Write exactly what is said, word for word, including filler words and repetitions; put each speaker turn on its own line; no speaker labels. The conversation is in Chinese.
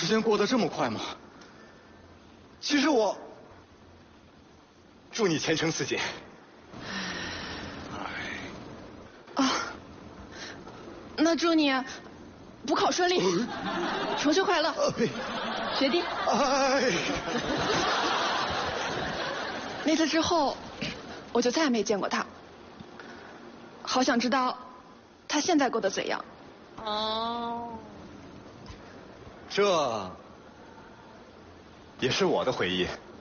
时间过得这么快吗？其实我祝你前程似锦。
啊，那祝你补考顺利，重修快乐，学弟。
哎，
那次之后，我就再也没见过他。好想知道他现在过得怎样。
哦，
这也是我的回忆。